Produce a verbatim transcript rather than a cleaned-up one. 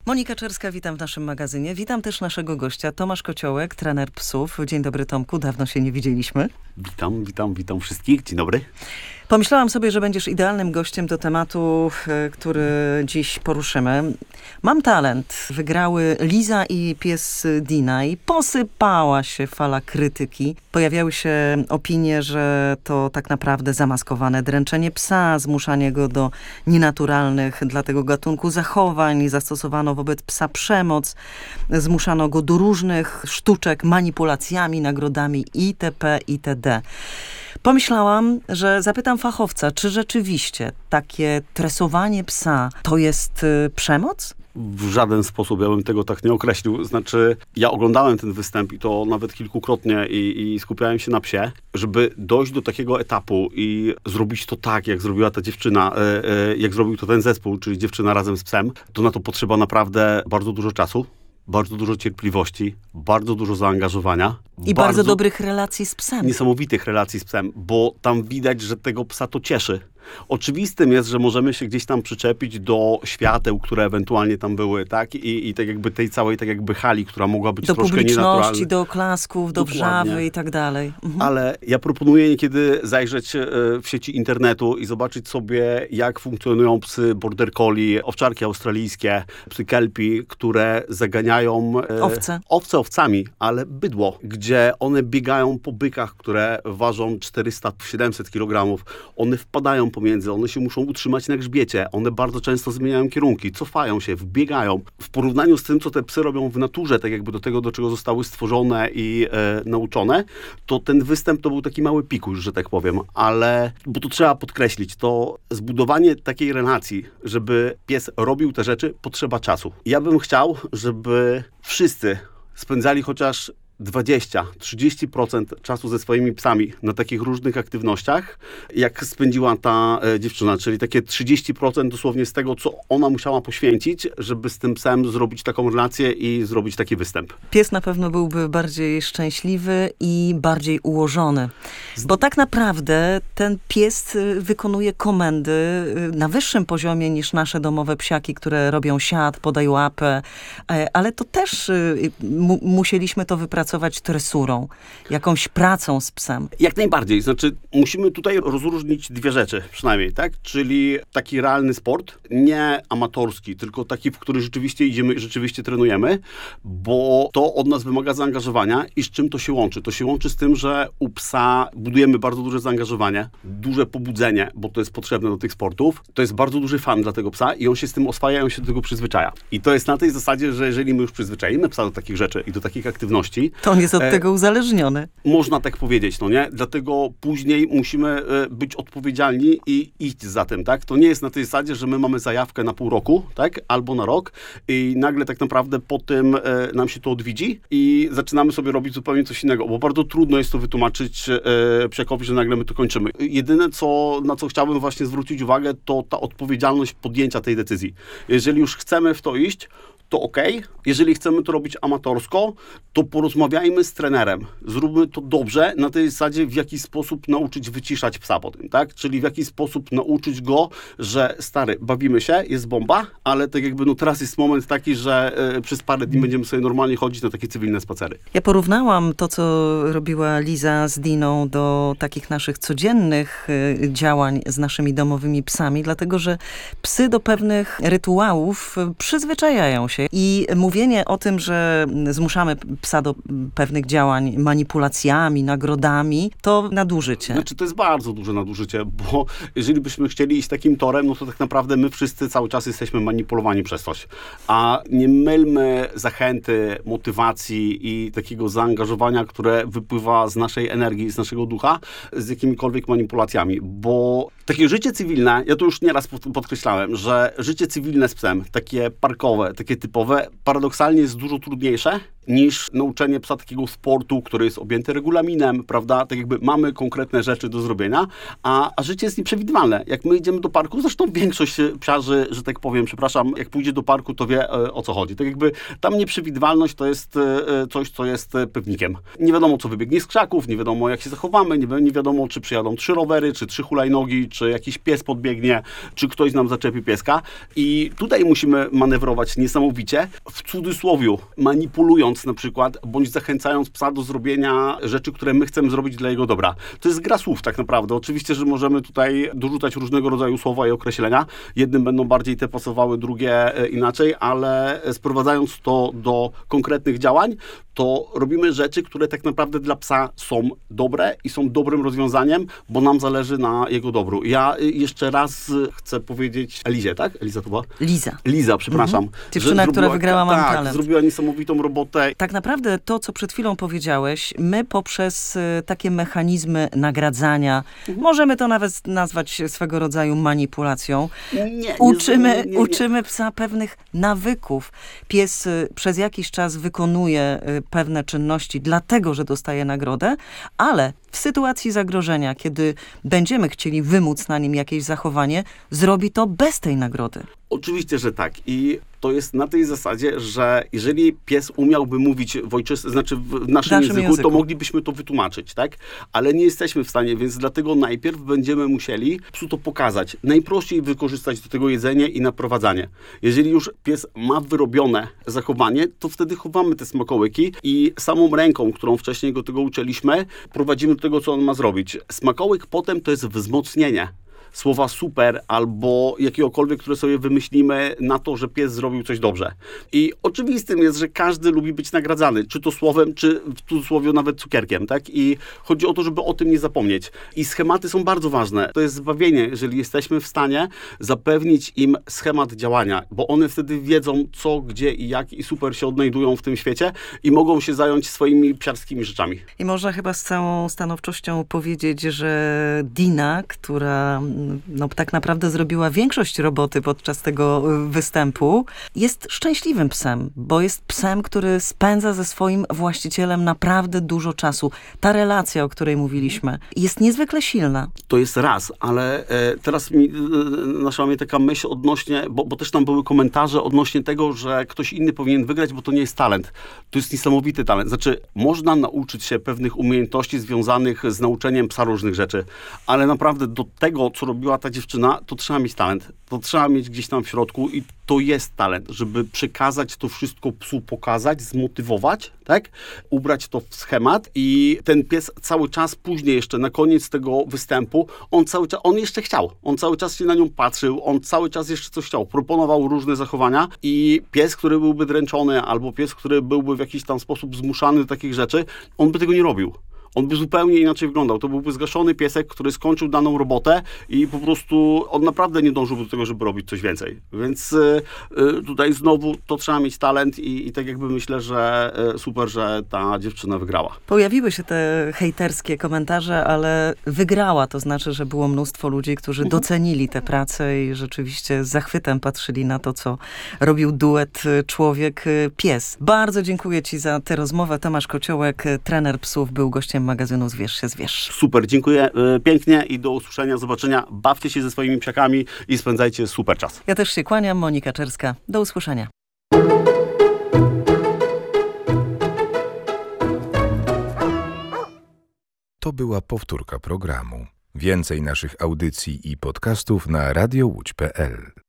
Monika Czerska, witam w naszym magazynie. Witam też naszego gościa, Tomasz Kociołek, trener psów. Dzień dobry, Tomku, dawno się nie widzieliśmy. Witam, witam, witam wszystkich. Dzień dobry. Pomyślałam sobie, że będziesz idealnym gościem do tematu, który dziś poruszymy. Mam talent. Wygrały Liza i pies Dina i posypała się fala krytyki. Pojawiały się opinie, że to tak naprawdę zamaskowane dręczenie psa, zmuszanie go do nienaturalnych dla tego gatunku zachowań, zastosowano wobec psa przemoc, zmuszano go do różnych sztuczek, manipulacjami, nagrodami itp. itd. Pomyślałam, że zapytam fachowca, czy rzeczywiście takie tresowanie psa to jest y, przemoc? W żaden sposób ja bym tego tak nie określił. Znaczy, ja oglądałem ten występ i to nawet kilkukrotnie i, i skupiałem się na psie, żeby dojść do takiego etapu i zrobić to tak, jak zrobiła ta dziewczyna, e, e, jak zrobił to ten zespół, czyli dziewczyna razem z psem, to na to potrzeba naprawdę bardzo dużo czasu. Bardzo dużo cierpliwości, bardzo dużo zaangażowania. I bardzo, bardzo dobrych relacji z psem. Niesamowitych relacji z psem, bo tam widać, że tego psa to cieszy. Oczywistym jest, że możemy się gdzieś tam przyczepić do świateł, które ewentualnie tam były, tak? I, i tak jakby tej całej tak jakby hali, która mogła być do troszkę nienaturalna. Do publiczności, do oklasków, do Dokładnie. wrzawy i tak dalej. Mhm. Ale ja proponuję niekiedy zajrzeć w sieci internetu i zobaczyć sobie, jak funkcjonują psy border collie, owczarki australijskie, psy kelpie, które zaganiają owce. owce owcami, ale bydło, gdzie one biegają po bykach, które ważą czterysta siedemset kilogramów. One wpadają pomiędzy, one się muszą utrzymać na grzbiecie, one bardzo często zmieniają kierunki, cofają się, wbiegają. W porównaniu z tym, co te psy robią w naturze, tak jakby do tego, do czego zostały stworzone i e, nauczone, to ten występ to był taki mały pikuś, że tak powiem, ale, bo to trzeba podkreślić, to zbudowanie takiej relacji, żeby pies robił te rzeczy, potrzeba czasu. Ja bym chciał, żeby wszyscy spędzali chociaż dwadzieścia do trzydziestu procent czasu ze swoimi psami na takich różnych aktywnościach, jak spędziła ta e, dziewczyna, czyli takie trzydzieści procent dosłownie z tego, co ona musiała poświęcić, żeby z tym psem zrobić taką relację i zrobić taki występ. Pies na pewno byłby bardziej szczęśliwy i bardziej ułożony, bo tak naprawdę ten pies wykonuje komendy na wyższym poziomie niż nasze domowe psiaki, które robią siad, podają łapę, ale to też mu- musieliśmy to wypracować tresurą, jakąś pracą z psem. Jak najbardziej. Znaczy, musimy tutaj rozróżnić dwie rzeczy przynajmniej, tak? Czyli taki realny sport, nie amatorski, tylko taki, w który rzeczywiście idziemy i rzeczywiście trenujemy, bo to od nas wymaga zaangażowania i z czym to się łączy? To się łączy z tym, że u psa budujemy bardzo duże zaangażowanie, duże pobudzenie, bo to jest potrzebne do tych sportów. To jest bardzo duży fan dla tego psa i on się z tym oswaja, on się do tego przyzwyczaja. I to jest na tej zasadzie, że jeżeli my już przyzwyczaimy psa do takich rzeczy i do takich aktywności, to on jest od e, tego uzależniony. Można tak powiedzieć, no nie? Dlatego później musimy e, być odpowiedzialni i iść za tym, tak? To nie jest na tej zasadzie, że my mamy zajawkę na pół roku, tak? Albo na rok i nagle tak naprawdę po tym e, nam się to odwiedzi i zaczynamy sobie robić zupełnie coś innego, bo bardzo trudno jest to wytłumaczyć e, psiakowi, że nagle my to kończymy. Jedyne, co, na co chciałbym właśnie zwrócić uwagę, to ta odpowiedzialność podjęcia tej decyzji. Jeżeli już chcemy w to iść, to okej. Okay. Jeżeli chcemy to robić amatorsko, to porozmawiajmy z trenerem. Zróbmy to dobrze, na tej zasadzie, w jaki sposób nauczyć wyciszać psa po tym, tak? Czyli w jaki sposób nauczyć go, że stary, bawimy się, jest bomba, ale tak jakby no teraz jest moment taki, że y, przez parę dni będziemy sobie normalnie chodzić na takie cywilne spacery. Ja porównałam to, co robiła Liza z Diną do takich naszych codziennych y, działań z naszymi domowymi psami, dlatego, że psy do pewnych rytuałów y, przyzwyczajają się. I mówienie o tym, że zmuszamy psa do pewnych działań manipulacjami, nagrodami, to nadużycie. Znaczy, to jest bardzo duże nadużycie, bo jeżeli byśmy chcieli iść takim torem, no to tak naprawdę my wszyscy cały czas jesteśmy manipulowani przez coś. A nie mylmy zachęty, motywacji i takiego zaangażowania, które wypływa z naszej energii, z naszego ducha, z jakimikolwiek manipulacjami, bo takie życie cywilne, ja to już nieraz podkreślałem, że życie cywilne z psem, takie parkowe, takie typowe, paradoksalnie jest dużo trudniejsze niż nauczenie psa takiego sportu, który jest objęty regulaminem, prawda? Tak jakby mamy konkretne rzeczy do zrobienia, a, a życie jest nieprzewidywalne. Jak my idziemy do parku, zresztą większość psiarzy, że tak powiem, przepraszam, jak pójdzie do parku, to wie, e, o co chodzi. Tak jakby tam nieprzewidywalność to jest e, coś, co jest e, pewnikiem. Nie wiadomo, co wybiegnie z krzaków, nie wiadomo, jak się zachowamy, nie, wi- nie wiadomo, czy przyjadą trzy rowery, czy trzy hulajnogi, czy jakiś pies podbiegnie, czy ktoś nam zaczepi pieska. I tutaj musimy manewrować niesamowicie, w cudzysłowiu, manipulując na przykład, bądź zachęcając psa do zrobienia rzeczy, które my chcemy zrobić dla jego dobra. To jest gra słów tak naprawdę. Oczywiście, że możemy tutaj dorzucać różnego rodzaju słowa i określenia. Jednym będą bardziej te pasowały, drugie e, inaczej, ale sprowadzając to do konkretnych działań, to robimy rzeczy, które tak naprawdę dla psa są dobre i są dobrym rozwiązaniem, bo nam zależy na jego dobru. Ja y, jeszcze raz y, chcę powiedzieć Elizie, tak? Eliza to była? Liza. Liza, przepraszam. Mhm. Dziewczyna, że która zrobiła- wygrała Mam tak, Talent. zrobiła niesamowitą robotę. Tak naprawdę to, co przed chwilą powiedziałeś, my poprzez y, takie mechanizmy nagradzania, możemy to nawet nazwać swego rodzaju manipulacją, Nie, nie, uczymy, nie, nie, nie. uczymy psa pewnych nawyków. Pies y, przez jakiś czas wykonuje y, pewne czynności dlatego, że dostaje nagrodę, ale w sytuacji zagrożenia, kiedy będziemy chcieli wymóc na nim jakieś zachowanie, zrobi to bez tej nagrody. Oczywiście, że tak. I to jest na tej zasadzie, że jeżeli pies umiałby mówić w ojczystym, znaczy w naszym, naszym języku, języku. to moglibyśmy to wytłumaczyć, tak? Ale nie jesteśmy w stanie, więc dlatego najpierw będziemy musieli psu to pokazać. Najprościej wykorzystać do tego jedzenie i naprowadzanie. Jeżeli już pies ma wyrobione zachowanie, to wtedy chowamy te smakołyki i samą ręką, którą wcześniej go tego uczyliśmy, prowadzimy do tego, co on ma zrobić. Smakołyk potem to jest wzmocnienie słowa super albo jakiegokolwiek, które sobie wymyślimy na to, że pies zrobił coś dobrze. I oczywistym jest, że każdy lubi być nagradzany, czy to słowem, czy w cudzysłowie nawet cukierkiem, tak? I chodzi o to, żeby o tym nie zapomnieć. I schematy są bardzo ważne. To jest zbawienie, jeżeli jesteśmy w stanie zapewnić im schemat działania, bo one wtedy wiedzą co, gdzie i jak i super się odnajdują w tym świecie i mogą się zająć swoimi psiarskimi rzeczami. I można chyba z całą stanowczością powiedzieć, że Dina, która no, tak naprawdę zrobiła większość roboty podczas tego występu, jest szczęśliwym psem, bo jest psem, który spędza ze swoim właścicielem naprawdę dużo czasu. Ta relacja, o której mówiliśmy, jest niezwykle silna. To jest raz, ale e, teraz mi e, naszła mnie taka myśl odnośnie, bo, bo też tam były komentarze odnośnie tego, że ktoś inny powinien wygrać, bo to nie jest talent. To jest niesamowity talent. Znaczy, można nauczyć się pewnych umiejętności związanych z nauczeniem psa różnych rzeczy, ale naprawdę do tego, co robiła ta dziewczyna, to trzeba mieć talent. To trzeba mieć gdzieś tam w środku i to jest talent, żeby przekazać to wszystko psu, pokazać, zmotywować, tak? Ubrać to w schemat i ten pies cały czas później jeszcze, na koniec tego występu, on cały czas, on jeszcze chciał. On cały czas się na nią patrzył, on cały czas jeszcze coś chciał. Proponował różne zachowania i pies, który byłby dręczony albo pies, który byłby w jakiś tam sposób zmuszany do takich rzeczy, on by tego nie robił. On by zupełnie inaczej wyglądał. To byłby zgaszony piesek, który skończył daną robotę i po prostu on naprawdę nie dążyłby do tego, żeby robić coś więcej. Więc y, y, tutaj znowu to trzeba mieć talent i, i tak jakby myślę, że y, super, że ta dziewczyna wygrała. Pojawiły się te hejterskie komentarze, ale wygrała, to znaczy, że było mnóstwo ludzi, którzy Mhm. docenili tę pracę i rzeczywiście z zachwytem patrzyli na to, co robił duet człowiek-pies. Bardzo dziękuję ci za tę rozmowę. Tomasz Kociołek, trener psów, był gościem magazynu Zwierz się zwierz. Super, dziękuję y, pięknie i do usłyszenia, zobaczenia. Bawcie się ze swoimi psiakami i spędzajcie super czas. Ja też się kłaniam, Monika Czerska. Do usłyszenia. To była powtórka programu. Więcej naszych audycji i podcastów na radio łódź kropka pe el.